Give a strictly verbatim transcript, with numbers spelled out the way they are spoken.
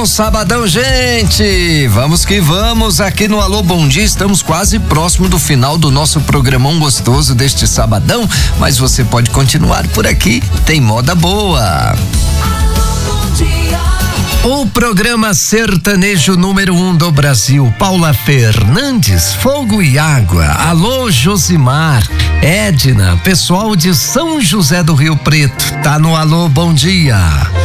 bom sabadão, gente! Vamos que vamos, aqui no Alô Bom Dia, estamos quase próximo do final do nosso programão gostoso deste sabadão, mas você pode continuar por aqui, tem moda boa. O programa sertanejo número um do Brasil, Paula Fernandes, Fogo e Água. Alô, Josimar, Edna, pessoal de São José do Rio Preto, tá no Alô Bom Dia.